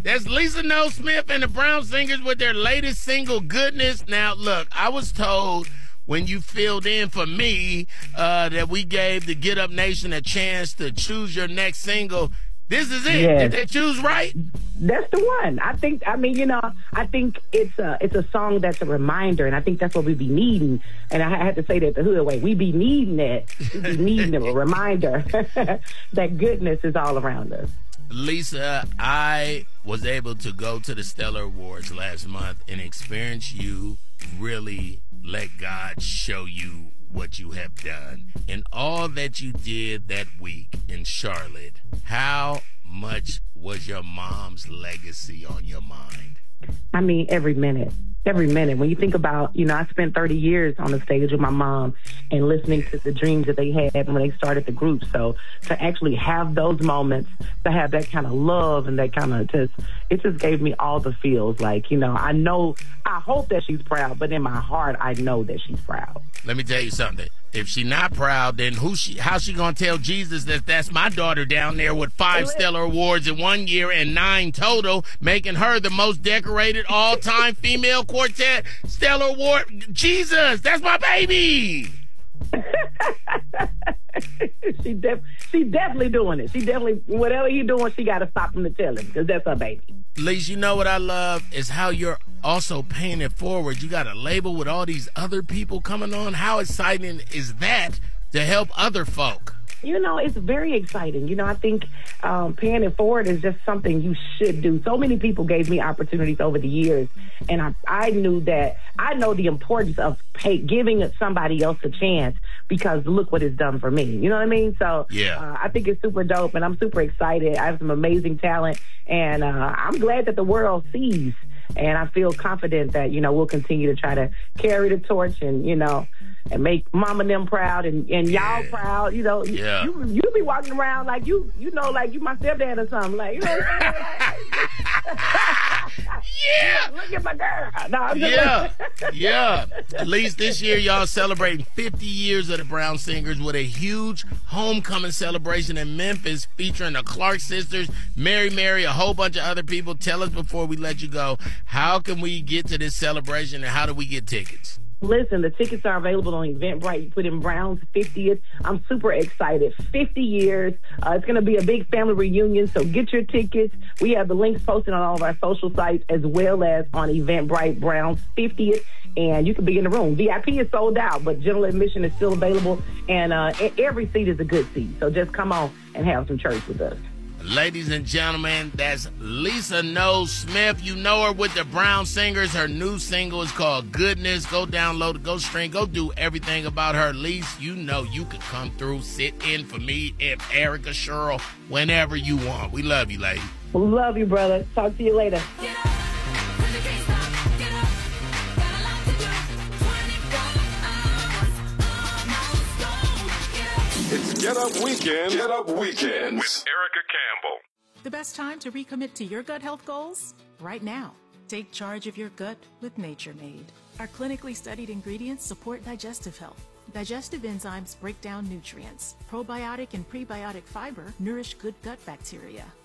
That's Lisa Noel Smith and the Brown Singers with their latest single, Goodness. Now, look, I was told when you filled in for me that we gave the Get Up Nation a chance to choose your next single. This is it. Yes. Did they choose right? That's the one. I think it's a song that's a reminder, and I think that's what we be needing. And I had to say that the hood way. We be needing it. We be needing a reminder that goodness is all around us. Lisa, I was able to go to the Stellar Awards last month and experience you really let God show you what you have done and all that you did that week in Charlotte. How much was your mom's legacy on your mind? I mean, every minute. When you think about, I spent 30 years on the stage with my mom and listening to the dreams that they had when they started the group. So to actually have those moments, to have that kind of love and that kind of it just gave me all the feels. Like, I hope that she's proud, but in my heart, I know that she's proud. Let me tell you something. If she's not proud, then how's she going to tell Jesus that that's my daughter down there with 5 Stellar Awards in 1 year and 9 total, making her the most decorated all-time female quartet Stellar Award? Jesus, that's my baby. She definitely doing it. She definitely, whatever you doing, she got to stop him to tell him because that's her baby. Lise, you know what I love is how you're also paying it forward. You got a label with all these other people coming on. How exciting is that to help other folk? It's very exciting. I think paying it forward is just something you should do. So many people gave me opportunities over the years, and I know the importance of giving somebody else a chance because look what it's done for me. You know what I mean? So yeah. I think it's super dope, and I'm super excited. I have some amazing talent, and I'm glad that the world sees. And I feel confident that, we'll continue to try to carry the torch and, and make mom and them proud and y'all proud. Yeah. You be walking around like like you my stepdad or something. Like, what I'm saying? Yeah. Look at my girl. No, I'm just Yeah. At least this year, y'all celebrating 50 years of the Brown Singers with a huge homecoming celebration in Memphis featuring the Clark sisters, Mary, a whole bunch of other people. Tell us before we let you go, how can we get to this celebration and how do we get tickets? Listen, the tickets are available on Eventbrite. You put in Brown's 50th. I'm super excited. 50 years. It's going to be a big family reunion, so get your tickets. We have the links posted on all of our social sites as well as on Eventbrite, Brown's 50th, and you can be in the room. VIP is sold out, but general admission is still available, and every seat is a good seat. So just come on and have some church with us. Ladies and gentlemen, that's Lisa Noel Smith. You know her with the Brown Singers. Her new single is called Goodness. Go download it, go stream, go do everything about her. Lisa, you could come through, sit in for me and Erica Cheryl whenever you want. We love you, lady. Love you, brother. Talk to you later. It's Get Up Weekend. Get Up Weekends with Erica Campbell. The best time to recommit to your gut health goals? Right now. Take charge of your gut with Nature Made. Our clinically studied ingredients support digestive health. Digestive enzymes break down nutrients. Probiotic and prebiotic fiber nourish good gut bacteria.